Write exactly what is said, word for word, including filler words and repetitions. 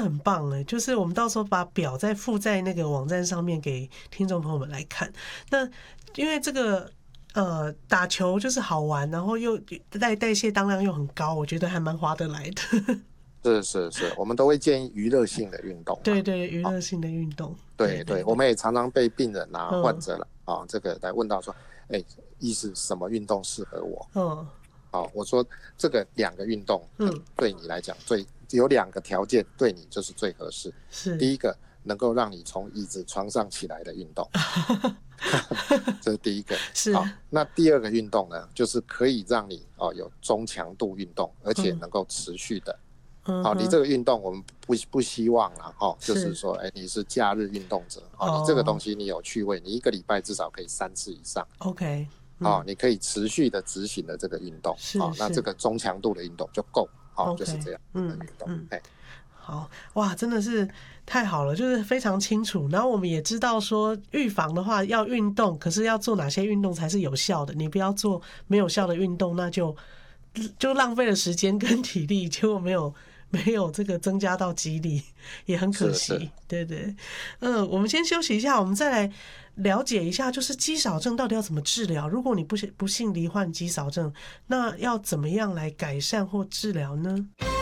很棒哎，就是我们到时候把表再附在那个网站上面给听众朋友们来看。那因为这个呃打球就是好玩，然后又代代谢当量又很高，我觉得还蛮划得来的。 是是是，我们都会建议娱乐性的运动。 对对，娱乐性的运动。 对 对, 对，我们也常常被病人啊、 嗯、 患者了啊、哦，这个来问到说，哎，医师什么运动适合我？嗯，好、哦，我说这个两个运动，嗯，对你来讲最有两个条件对你就是最合适。 是第一个，能够让你从椅子床上起来的运动，这是第一个。 是。 好，那第二个运动呢，就是可以让你哦有中强度运动，而且能够持续的。嗯好、哦，你这个运动我们不不希望啦，哦，就是說，哎，你是假日运动者，哦，你这个东西你有趣味，你一个礼拜至少可以三次以上 ，OK， 嗯、哦，你可以持续的执行的这个运动，哦，那这个中强度的运动就够，哦， okay, 就是这样的运动，嗯，哎、嗯， 好哇，真的是太好了，就是非常清楚。然后我们也知道说，预防的话要运动，可是要做哪些运动才是有效的？你不要做没有效的运动，那就就浪费了时间跟体力，结果没有。没有这个增加到肌力，也很可惜。对对，嗯，我们先休息一下，我们再来了解一下，就是肌少症到底要怎么治疗？如果你不不幸罹患肌少症，那要怎么样来改善或治疗呢？